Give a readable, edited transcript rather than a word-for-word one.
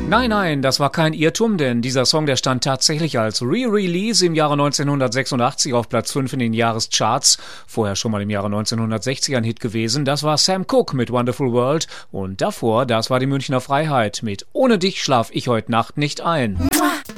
Nein, nein, das war kein Irrtum, denn dieser Song, der stand tatsächlich als Re-Release im Jahre 1986 auf Platz 5 in den Jahrescharts. Vorher schon mal im Jahre 1960 ein Hit gewesen. Das war Sam Cooke mit Wonderful World. Und davor, das war die Münchner Freiheit mit Ohne dich schlaf ich heute Nacht nicht ein.